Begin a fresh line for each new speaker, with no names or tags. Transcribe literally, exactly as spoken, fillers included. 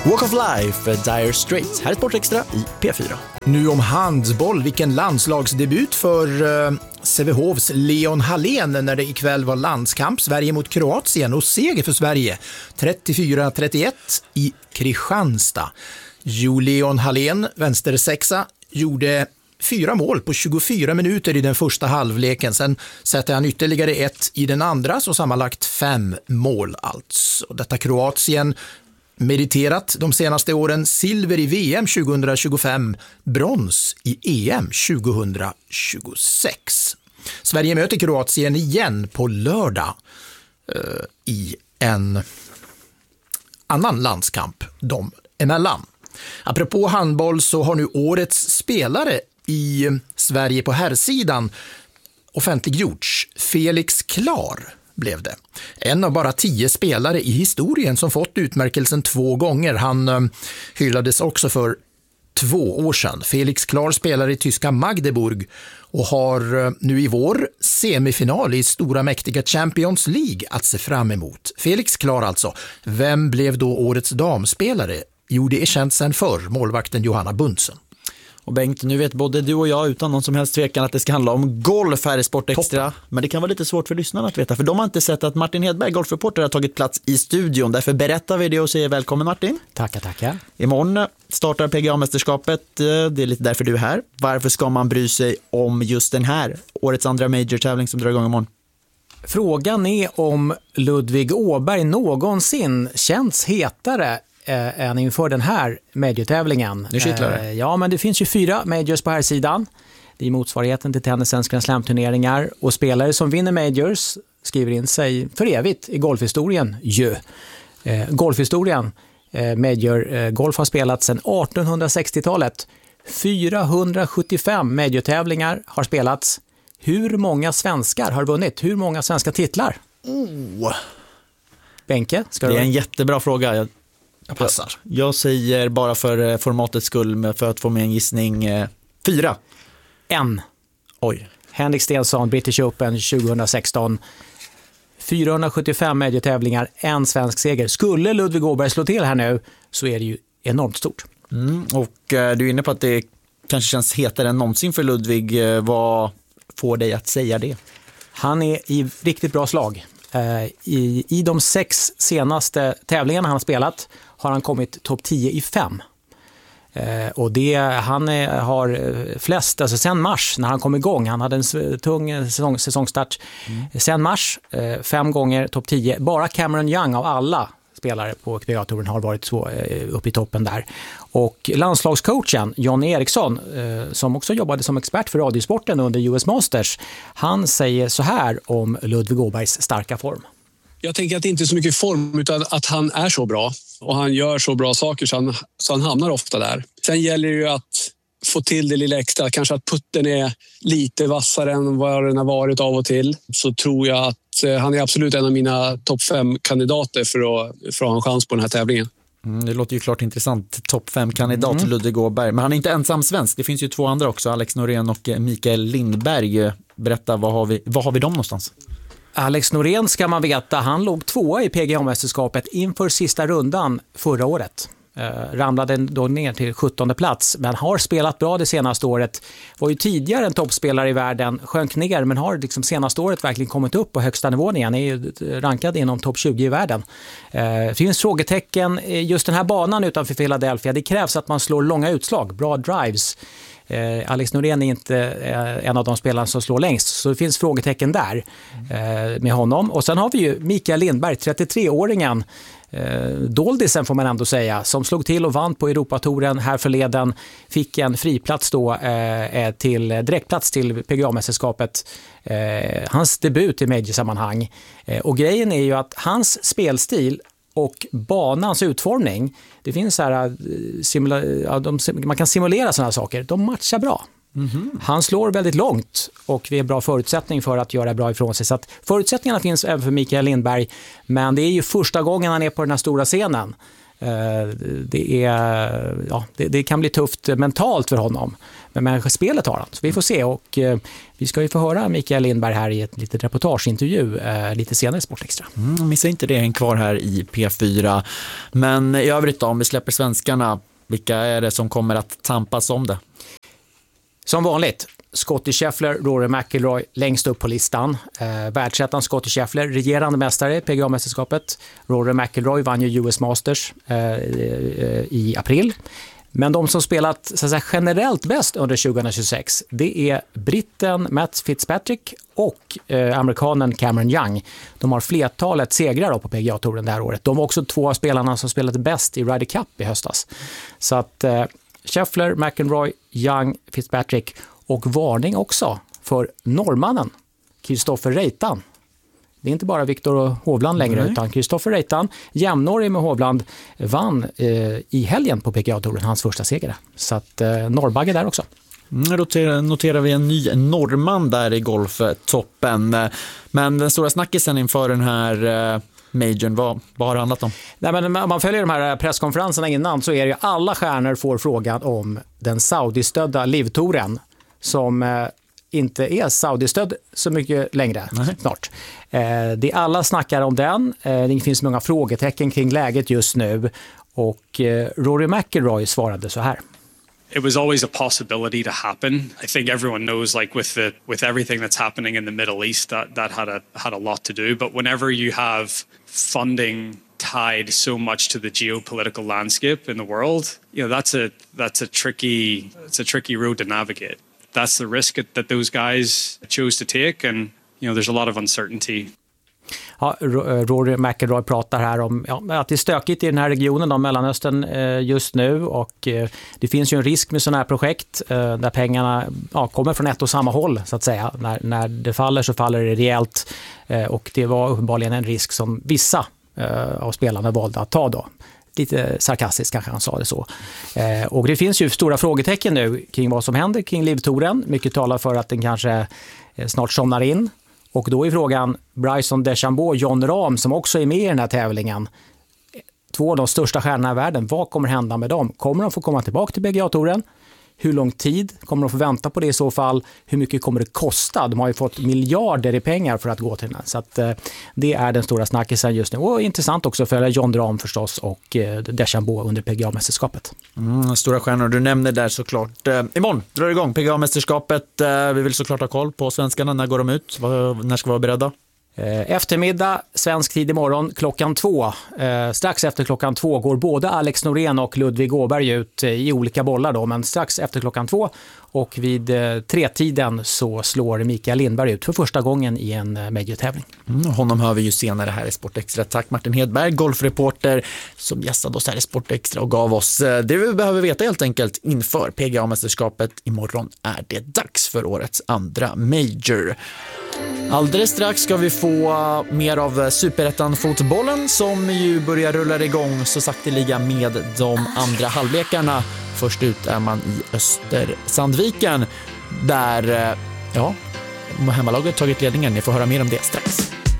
Walk of Life, Dire Straits. Här är Sportextra i P fyra.
Nu om handboll, vilken landslagsdebut för uh, Sävehofs Leon Hallén när det ikväll var landskamp. Sverige mot Kroatien och seger för Sverige trettiofyra trettioett i Kristianstad. Jo, Leon Hallén, vänstersexa, gjorde fyra mål på tjugofyra minuter i den första halvleken. Sen sätter han ytterligare ett i den andra, så sammanlagt fem mål alltså. Detta Kroatien meriterat de senaste åren, silver i V M tjugohundratjugofem, brons i E M tjugohundratjugosex. Sverige möter Kroatien igen på lördag eh, i en annan landskamp de emellan. Apropå handboll så har nu årets spelare i Sverige på herrsidan offentliggjorts. Felix Klar blev det. En av bara tio spelare i historien som fått utmärkelsen två gånger. Han eh, hyllades också för två år sedan. Felix Klar spelar i tyska Magdeburg och har eh, nu i vår semifinal i stora mäktiga Champions League att se fram emot. Felix Klar alltså. Vem blev då årets damspelare? Jo, det är känt sedan förr, målvakten Johanna Bunsen.
Och Bengt, nu vet både du och jag utan någon som helst tvekan att det ska handla om golf här i Sportextra. Toppen. Men det kan vara lite svårt för lyssnarna att veta, för de har inte sett att Martin Hedberg, golfreporter, har tagit plats i studion. Därför berättar vi det och säger välkommen Martin.
Tackar, tackar.
Imorgon startar P G A-mästerskapet. Det är lite därför du är här. Varför ska man bry sig om just den här, årets andra major-tävling som drar igång imorgon?
Frågan är om Ludvig Åberg någonsin känns hetare Eh, än inför den här major-tävlingen.
Nu kittlar det.
Eh, ja, men det finns ju fyra majors på här sidan. Det är motsvarigheten till tennisens Grand Slam-turneringar, och spelare som vinner majors skriver in sig för evigt i golfhistorien. Jö. Eh, golfhistorien, eh, major eh, golf har spelat sedan artonhundrasextiotalet. fyrahundrasjuttiofem major-tävlingar har spelats. Hur många svenskar har vunnit? Hur många svenska titlar?
Oh.
Benke, ska
det
du...
är en jättebra fråga. Jag
Jag passar.
Jag säger bara för formatets skull, för att få med en gissning, eh, fyra.
En.
Oj.
Henrik Stenson, British Open tjugohundrasexton. fyrahundrasjuttiofem major-tävlingar, en svensk seger. Skulle Ludvig Åberg slå till här nu så är det ju enormt stort.
Mm, och eh, du är inne på att det kanske känns hetare än någonsin för Ludvig. Eh, vad får dig att säga det?
Han är i riktigt bra slag. I, I de sex senaste tävlingarna han har spelat har han kommit topp tio i fem. Eh, och det, han är, har flest, alltså sen mars när han kom igång, han hade en tung säsong, säsongstart. Mm. Sen mars, eh, fem gånger topp tio. Bara Cameron Young av alla spelare på P G A-touren har varit så, eh, uppe i toppen där. Och landslagscoachen John Eriksson, eh, som också jobbade som expert för radiosporten under U S Masters, han säger så här om Ludvig Åbergs starka form.
Jag tänker att det inte är så mycket form, utan att han är så bra och han gör så bra saker så han, så han hamnar ofta där. Sen gäller det ju att få till det lilla extra, kanske att putten är lite vassare än vad den har varit av och till. Så tror jag att han är absolut en av mina topp fem kandidater för att, för att ha en chans på den här tävlingen.
Mm, det låter ju klart intressant. Topp fem kandidat
mm.
Ludvig Åberg. Men han är inte ensam svensk. Det finns ju två andra också. Alex Norén och Mikael Lindberg. Berätta, vad har vi, vad har vi dem någonstans?
Alex Norén ska man veta, han låg tvåa i P G A-mästerskapet inför sista rundan förra året. Eh, ramlade då ner till sjuttonde plats, men har spelat bra det senaste året. Var ju tidigare en toppspelare i världen, sjönk ner, men har liksom senaste året verkligen kommit upp på högsta nivån igen. Är ju rankad inom topp tjugo i världen. Eh, det finns frågetecken, just den här banan utanför Philadelphia, det krävs att man slår långa utslag, bra drives. Eh, Alex Norén är inte eh, en av de spelarna som slår längst, så det finns frågetecken där eh, med honom. Och sen har vi ju Mikael Lindberg, trettiotre-åringen, eh, doldisen får man ändå säga, som slog till och vann på Europatouren här förleden, fick en friplats då eh, till direktplats till P G A-mästerskapet, eh, hans debut i major-sammanhang. Eh, och grejen är ju att hans spelstil och banans utformning, det finns så här simula- ja, de, man kan simulera sådana här saker, de matchar bra. Mm-hmm. Han slår väldigt långt och vi har bra förutsättning för att göra bra ifrån sig, så att förutsättningarna finns även för Mikael Lindberg, men det är ju första gången han är på den här stora scenen. Det, är, ja, det, det kan bli tufft mentalt för honom. Men, men spelet har han, så vi får se. Och eh, vi ska ju få höra Mikael Lindberg här i ett litet reportageintervju eh, lite senare i Sportextra.
Mm, missa inte det, en kvar här i P fyra. Men i övrigt då, om vi släpper svenskarna, vilka är det som kommer att tampas om det?
Som vanligt, Scottie Scheffler, Rory McIlroy längst upp på listan. Eh, världsettan Scottie Scheffler, regerande mästare i P G A-mästerskapet. Rory McIlroy vann ju U S Masters eh, i april. Men de som spelat så att säga, generellt bäst under tjugohundratjugosex, det är britten Matt Fitzpatrick och eh, amerikanen Cameron Young. De har flertalet segrar på P G A-touren det här året. De var också två av spelarna som spelat bäst i Ryder Cup i höstas. Så att eh, Scheffler, McIlroy, Young, Fitzpatrick och varning också för norrmannen Kristoffer Reitan. Det är inte bara Viktor Hovland längre, Nej. utan Kristoffer Reitan, jämnårig med Hovland, vann eh, i helgen på P G A-touren, hans första seger. Så att eh, norrbagge där också.
Mm, då noterar vi en ny norrman där i golftoppen. Men den stora snackisen inför den här eh, majorn, vad, vad har det handlat om?
Nej, men om man följer de här presskonferenserna innan så är det ju alla stjärnor får frågan om den Saudi-stödda LIV-touren som eh, inte är Saudi-stödd så mycket längre. Nej. Snart. Eh, det alla snackar om den. Eh, det finns många frågetecken kring läget just nu. Och eh, Rory McIlroy svarade så här.
It was always a possibility to happen. I think everyone knows, like with the with everything that's happening in the Middle East, that that had a had a lot to do. But whenever you have funding tied so much to the geopolitical landscape in the world, you know, that's a that's a tricky it's a tricky road to navigate. That's the risk that those guys chose to take, and you know, there's a lot of uncertainty.
Ja, Rory McIlroy pratar här om ja, att det är stökigt i den här regionen, om Mellanöstern eh, just nu, och eh, det finns ju en risk med sådana här projekt eh, där pengarna ja, kommer från ett och samma håll så att säga. När, när det faller så faller det rejält eh, och det var uppenbarligen en risk som vissa eh, av spelarna valde att ta då. Lite sarkastiskt kanske han sa det så. Eh, och det finns ju stora frågetecken nu kring vad som händer kring LIV-touren. Mycket talar för att den kanske eh, snart somnar in. Och då är frågan Bryson DeChambeau och Jon Rahm som också är med i den här tävlingen. Två av de största stjärnorna i världen. Vad kommer hända med dem? Kommer de få komma tillbaka till P G A-touren? Hur lång tid kommer de få vänta på det i så fall? Hur mycket kommer det kosta? De har ju fått miljarder i pengar för att gå till den här. Så att, eh, det är den stora snackisen just nu. Och intressant också att följa Jon Rahm förstås och eh, DeChambeau under P G A-mästerskapet.
Mm, stora stjärnor du nämner där såklart. Eh, imorgon drar det igång P G A-mästerskapet. Eh, vi vill såklart ha koll på svenskarna. När går de ut? Var, när ska vi vara beredda?
Eftermiddag, svensk tid imorgon, klockan två. Eh, strax efter klockan två går både Alex Norén och Ludvig Åberg ut i olika bollar då, men strax efter klockan två och vid eh, tretiden så slår Mikael Lindberg ut för första gången i en eh, major-tävling.
Mm, honom hör vi ju senare här i Sportextra. Tack Martin Hedberg, golfreporter som gästade oss här i Sportextra och gav oss eh, det vi behöver veta helt enkelt inför P G A-mästerskapet. Imorgon är det dags för årets andra major. Alldeles strax ska vi få mer av Superettan-fotbollen som ju börjar rulla igång så sakteliga med de andra halvlekarna. Först ut är man i Östersandviken där ja, hemmalaget tagit ledningen. Ni får höra mer om det strax.